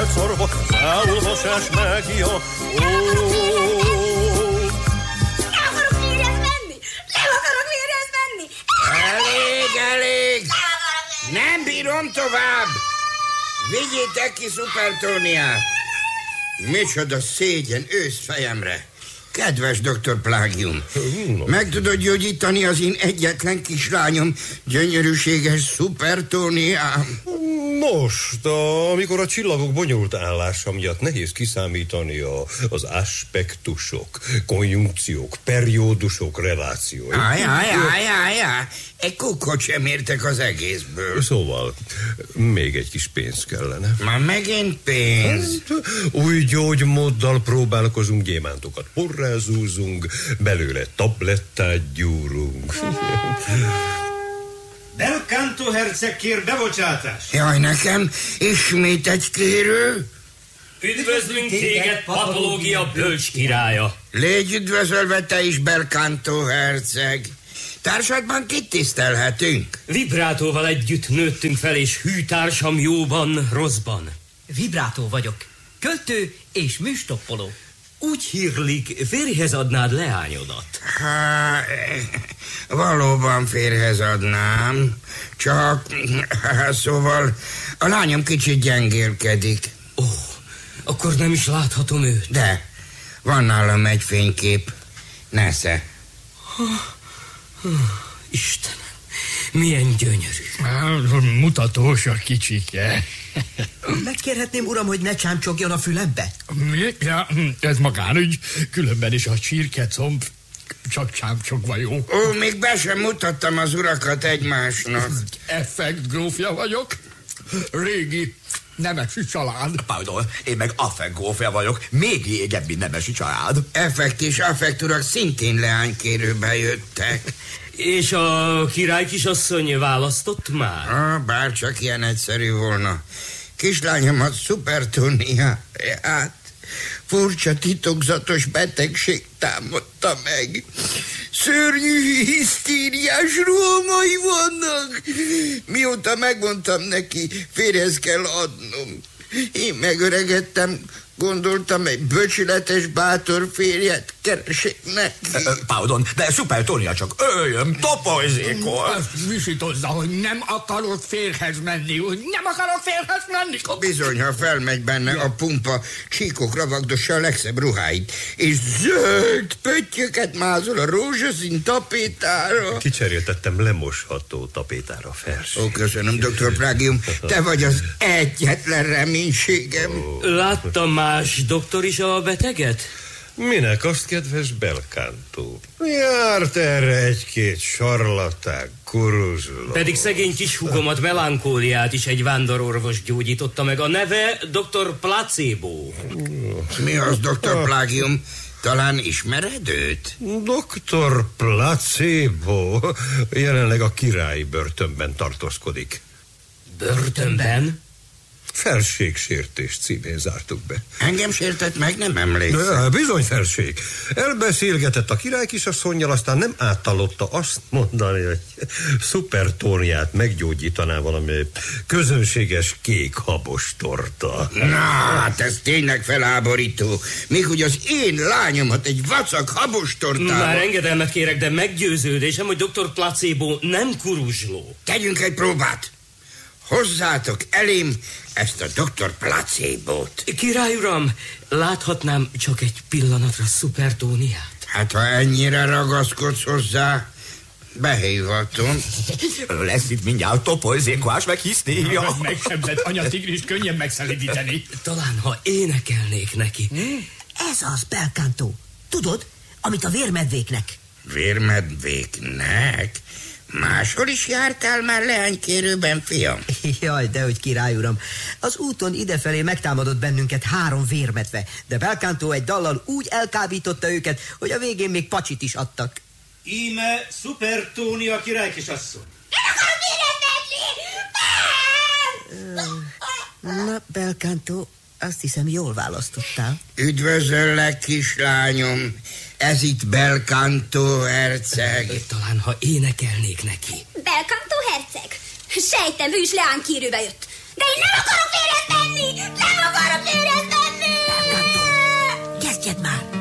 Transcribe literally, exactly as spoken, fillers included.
szorva, szállvasás mágia. Ó. Nem akarok férjhez menni! Nem akarok férjhez menni! Elég, elég! Nem bírom tovább! Vigyétek ki Szupertóniát! Micsoda szégyen ősz fejemre! Kedves doktor Plágium, meg tudod gyógyítani az én egyetlen kislányom gyönyörűséges Szupertóniám? Most, amikor a csillagok bonyolult állása miatt nehéz kiszámítani a, az aspektusok, konjunkciók, periódusok, relációi. Ajaj, ajaj, ajaj, egy kukkot sem értek az egészből. Szóval, még egy kis pénz kellene. Ma megint pénz? Új gyógymóddal próbálkozunk, gyémántokat porrázúzunk, belőle tablettát gyúrunk. Belcanto herceg kér bebocsátást. Jaj, nekem ismét egy kérő? Üdvözlünk téged, patológia bölcs királya. Légy üdvözölve te is, Belcanto herceg. Társadban kit tisztelhetünk? Vibrátóval együtt nőttünk fel, és hű társam jóban, rosszban. Vibrátó vagyok. Költő és műstoppoló. Úgy hírlik, férjhez adnád leányodat. Há, valóban férjhez adnám, csak szóval a lányom kicsit gyengélkedik. Ó, oh, akkor nem is láthatom őt. De, van nálam egy fénykép. Nesze. Istenem, milyen gyönyörű. Mutatós a kicsike. Megkérhetném, uram, hogy ne csámcsogjon a fülembe? Ja, ez magánügy, különben is a csirkecomb csak csámcsogva jó. Ó, még be sem mutattam az urakat egymásnak. Effekt grófja vagyok, régi nemesi család. Pardon, én meg affekt grófja vagyok, még régebbi nemesi család. Effekt és affekt urak szintén leánykérőbe jöttek. És a király kisasszony választott már? Ah, bár csak ilyen egyszerű volna. Kislányomat Szupertóniát furcsa titokzatos betegség támadta meg. Szörnyű hisztériás rohamai vannak. Mióta megmondtam neki, férjhez kell adnom. Én megöregedtem, gondoltam, egy bölcsületes, bátor férjet keresek neki. Pardon, de Szupertónia csak öljön, toporzékol. Azt visítozza, hogy nem akarok férhez menni, hogy nem akarok férhez menni. Bizony, ha felmegy benne a pumpa, csíkokra vagdossa a legszebb ruháit, és zöld pöttyöket mázol a rózsaszín tapétára. Kicseréltettem lemosható tapétára fers. Ó, köszönöm, doktor Plágium, te vagy az egyetlen reménységem. Látta más doktor is a beteget? Minek azt, kedves Belcanto? Járt erre egy-két sarlatán, kuruzsló. Pedig szegény kis húgomat, melankóliát is egy vándororvos gyógyította meg. A neve doktor Placebo. Mi az, doktor Plágium? Talán ismered őt? doktor Placebo jelenleg a királyi börtönben tartózkodik. Börtönben? Felségsértés címén zártuk be. Engem sértett meg, nem emlékszem. De, bizony felség. Elbeszélgetett a király kisasszonnyal, aztán nem áttallotta azt mondani, hogy Szupertóniát meggyógyítaná valami közönséges kék habos torta. Na, hát ez tényleg felháborító. Még hogy az én lányomat egy vacak habos tortával... Már engedelmet kérek, de meggyőződésem, hogy doktor Placebo nem kuruzsló. Tegyünk egy próbát. Hozzátok elém ezt a doktor Placebót. Király uram, láthatnám csak egy pillanatra Szupertóniát? Hát, ha ennyire ragaszkodsz hozzá, behívhatom. Lesz itt mindjárt toporzékolás, meg hisztéria. Megsebzett anyatigris könnyen megszelidíteni. Talán, ha énekelnék neki. Hmm? Ez az, Belcanto. Tudod, amit a vérmedvéknek. Vérmedvéknek? Máshol is jártál már leánykérőben, fiam? Jaj, dehogy király uram. Az úton idefelé megtámadott bennünket három vérmedve, de Belcanto egy dallal úgy elkábította őket, hogy a végén még pacsit is adtak. Íme Szupertónia királykisasszony. Na, Belcanto, azt hiszem, jól választottál. Üdvözöllek, kislányom. Ez itt Belcanto herceg. Talán, ha énekelnék neki. Belcanto herceg? Sejtem, ő is leánykérőbe jött. De én nem akarok férjhez menni! Nem akarok Engedj már!